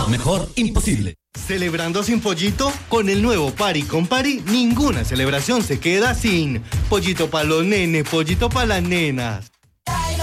Mejor imposible. ¿Celebrando sin pollito? Con el nuevo Pari con Pari, ninguna celebración se queda sin pollito para los nenes, pollito para las nenas.